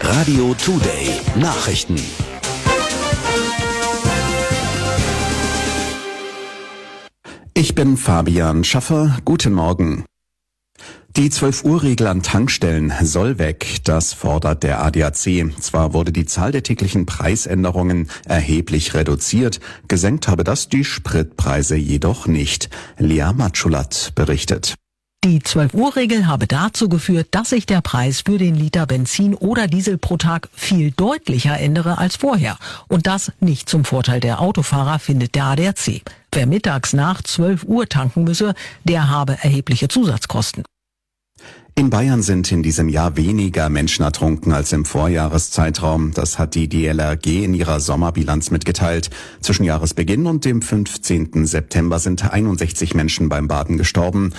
Radio Today Nachrichten. Ich bin Fabian Schaffer. Guten Morgen. Die 12-Uhr-Regel an Tankstellen soll weg, das fordert der ADAC. Zwar wurde die Zahl der täglichen Preisänderungen erheblich reduziert, gesenkt habe das die Spritpreise jedoch nicht. Lea Matschulat berichtet. Die 12-Uhr-Regel habe dazu geführt, dass sich der Preis für den Liter Benzin oder Diesel pro Tag viel deutlicher ändere als vorher. Und das nicht zum Vorteil der Autofahrer, findet der ADAC. Wer mittags nach 12 Uhr tanken müsse, der habe erhebliche Zusatzkosten. In Bayern sind in diesem Jahr weniger Menschen ertrunken als im Vorjahreszeitraum. Das hat die DLRG in ihrer Sommerbilanz mitgeteilt. Zwischen Jahresbeginn und dem 15. September sind 61 Menschen beim Baden gestorben.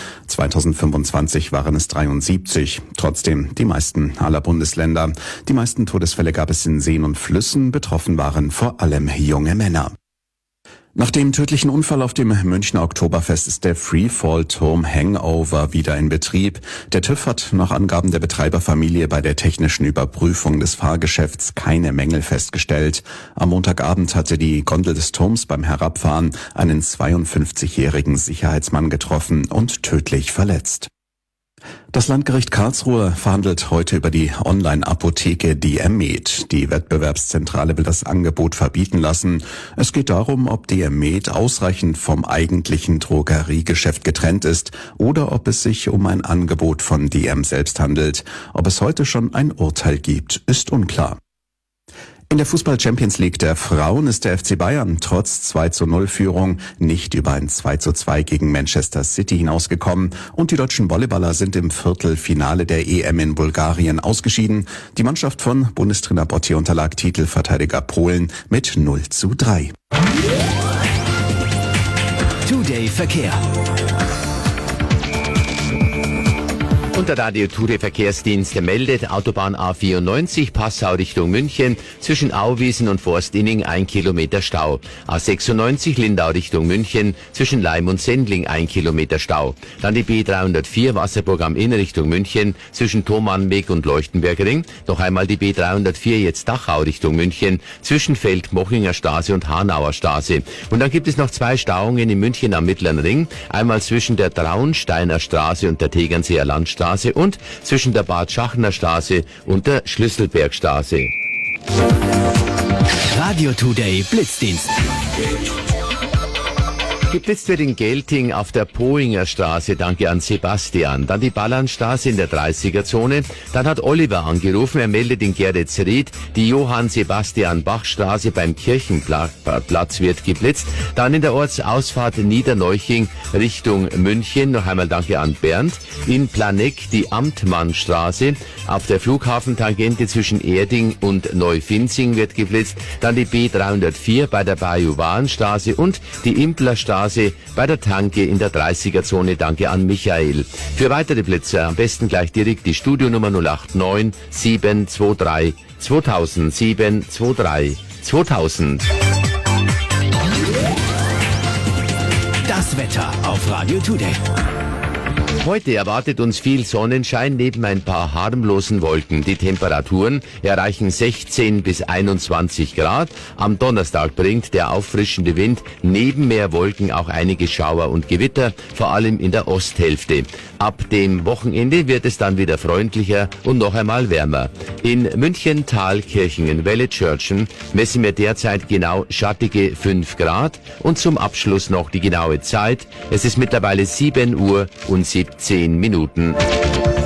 2025 waren es 73. Trotzdem die meisten aller Bundesländer. Die meisten Todesfälle gab es in Seen und Flüssen. Betroffen waren vor allem junge Männer. Nach dem tödlichen Unfall auf dem Münchner Oktoberfest ist der Freefall-Turm Hangover wieder in Betrieb. Der TÜV hat nach Angaben der Betreiberfamilie bei der technischen Überprüfung des Fahrgeschäfts keine Mängel festgestellt. Am Montagabend hatte die Gondel des Turms beim Herabfahren einen 52-jährigen Sicherheitsmann getroffen und tödlich verletzt. Das Landgericht Karlsruhe verhandelt heute über die Online-Apotheke DM-Med. Die Wettbewerbszentrale will das Angebot verbieten lassen. Es geht darum, ob DM-Med ausreichend vom eigentlichen Drogeriegeschäft getrennt ist oder ob es sich um ein Angebot von DM selbst handelt. Ob es heute schon ein Urteil gibt, ist unklar. In der Fußball-Champions League der Frauen ist der FC Bayern trotz 2:0-Führung nicht über ein 2:2 gegen Manchester City hinausgekommen und die deutschen Volleyballer sind im Viertelfinale der EM in Bulgarien ausgeschieden. Die Mannschaft von Bundestrainer Botti unterlag Titelverteidiger Polen mit 0:3. Today Verkehr. Und der Radio Today Verkehrsdienst meldet, Autobahn A94 Passau Richtung München, zwischen Auwiesen und Forstinning 1 Kilometer Stau. A96 Lindau Richtung München, zwischen Leim und Sendling 1 Kilometer Stau. Dann die B304 Wasserburg am Inn Richtung München, zwischen Thomannweg und Leuchtenbergring. Noch einmal die B304 jetzt Dachau Richtung München, zwischen Feldmochinger Straße und Hanauer Straße. Und dann gibt es noch 2 Stauungen in München am Mittleren Ring, einmal zwischen der Traunsteiner Straße und der Tegernseer Landstraße und zwischen der Bad Schachner Straße und der Schlüsselbergstraße. Radio Today Blitzdienst. Geblitzt wird in Gelting auf der Pohinger Straße, danke an Sebastian. Dann die Ballernstraße in der 30er-Zone. Dann hat Oliver angerufen, er meldet in Geretsried, die Johann-Sebastian-Bach-Straße beim Kirchenplatz wird geblitzt. Dann in der Ortsausfahrt Niederneuching Richtung München, noch einmal danke an Bernd. In Planegg die Amtmannstraße, auf der Flughafentangente zwischen Erding und Neufinzing wird geblitzt. Dann die B304 bei der Bajuwanstraße und die Implerstraße bei der Tanke in der 30er-Zone, danke an Michael. Für weitere Blitze am besten gleich direkt die Studionummer 089 723 2000 723 2000. Das Wetter auf Radio Today. Heute erwartet uns viel Sonnenschein neben ein paar harmlosen Wolken. Die Temperaturen erreichen 16 bis 21 Grad. Am Donnerstag bringt der auffrischende Wind neben mehr Wolken auch einige Schauer und Gewitter, vor allem in der Osthälfte. Ab dem Wochenende wird es dann wieder freundlicher und noch einmal wärmer. In München, Thalkirchen, Welle-Tschörtschen messen wir derzeit genau schattige 5 Grad. Und zum Abschluss noch die genaue Zeit. Es ist mittlerweile 7 Uhr und 17 Minuten.